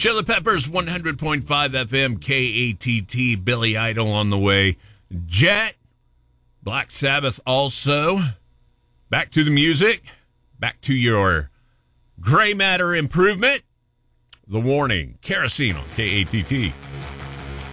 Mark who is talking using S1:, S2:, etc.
S1: Chili Peppers, 100.5 FM, KATT, Billy Idol on the way. Jet, Black Sabbath also. Back to the music. Back to your gray matter improvement. The Warning, Kerosene on KATT.